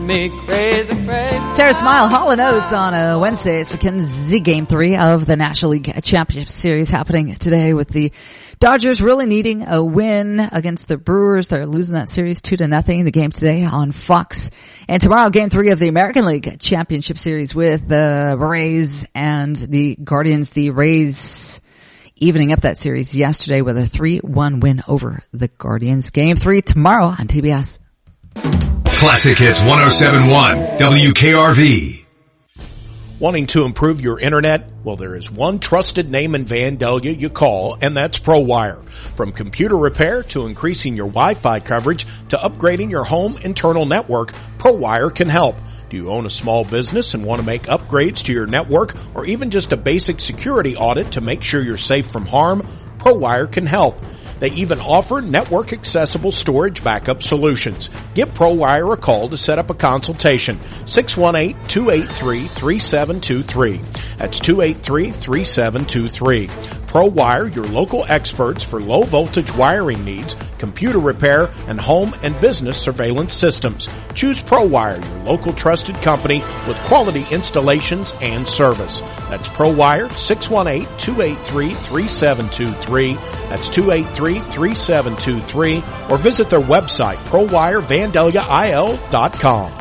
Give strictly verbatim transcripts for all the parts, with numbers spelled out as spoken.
Me crazy, crazy. Sarah Smile, Hall and Oates on a Wednesday. It's Mackenzie Game three of the National League Championship Series happening today with the Dodgers really needing a win against the Brewers. They're losing that series two to nothing. The game today on Fox. And tomorrow, game three of the American League Championship Series with the Rays and the Guardians. The Rays evening up that series yesterday with a three one win over the Guardians. Game three tomorrow on T B S. Classic Hits one oh seven point one W K R V. Wanting to improve your internet? Well, there is one trusted name in Vandalia you call, and that's ProWire. From computer repair to increasing your Wi-Fi coverage to upgrading your home internal network, ProWire can help. Do you own a small business and want to make upgrades to your network or even just a basic security audit to make sure you're safe from harm? ProWire can help. They even offer network-accessible storage backup solutions. Give ProWire a call to set up a consultation. six one eight, two eight three, three seven two three. That's two eight three, three seven two three. ProWire, your local experts for low-voltage wiring needs, computer repair, and home and business surveillance systems. Choose ProWire, your local trusted company with quality installations and service. That's ProWire, six one eight, two eight three, three seven two three. That's two eight three, three seven two three. Or visit their website, pro wire vandalia I L dot com.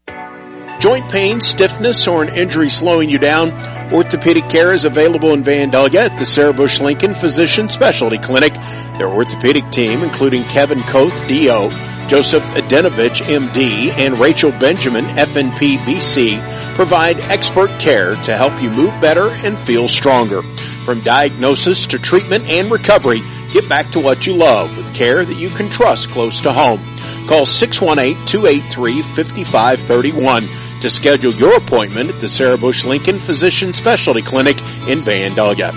Joint pain, stiffness, or an injury slowing you down? Orthopedic care is available in Vandalia at the Sarah Bush Lincoln Physician Specialty Clinic. Their orthopedic team, including Kevin Koth, D O, Joseph Adenovich, M D, and Rachel Benjamin, F N P B C, provide expert care to help you move better and feel stronger. From diagnosis to treatment and recovery, get back to what you love with care that you can trust close to home. Call six one eight, two eight three, five five three one to schedule your appointment at the Sarah Bush Lincoln Physician Specialty Clinic in Vandalia.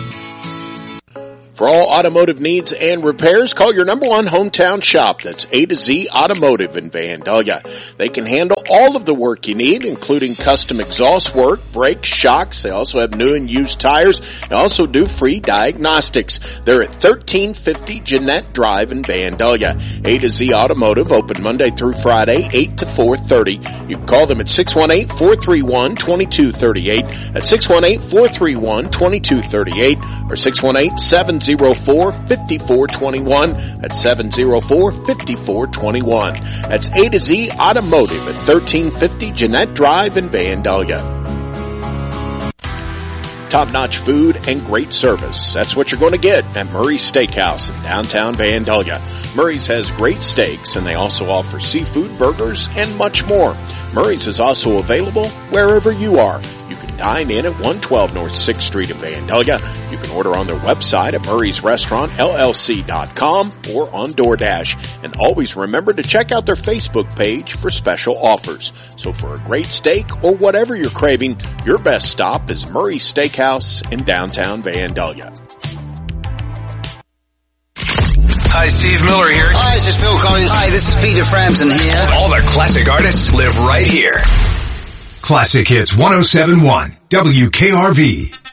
For all automotive needs and repairs, call your number one hometown shop. That's A to Z Automotive in Vandalia. They can handle all of the work you need, including custom exhaust work, brakes, shocks. They also have new and used tires. They also do free diagnostics. They're at thirteen fifty Jeanette Drive in Vandalia. A to Z Automotive, open Monday through Friday, eight to four thirty. You can call them at six one eight, four three one, two two three eight, at six one eight, four three one, two two three eight, or six one eight, seven zero four, five four two one. That's seven zero four, five four two one. That's A to Z Automotive at thirteen fifty Jeanette Drive in Vandalia. Top-notch food and great service. That's what you're going to get at Murray's Steakhouse in downtown Vandalia. Murray's has great steaks, and they also offer seafood, burgers, and much more. Murray's is also available wherever you are. You can dine in at one twelve North sixth Street in Vandalia. You can order on their website at murrays restaurant L L C dot com or on DoorDash. And always remember to check out their Facebook page for special offers. So for a great steak or whatever you're craving, your best stop is Murray's Steakhouse in downtown Vandalia. Hi, Steve Miller here. Hi, this is Phil Collins. Hi, this is Peter Frampton here. All the classic artists live right here. Classic Hits one oh seven point one W K R V.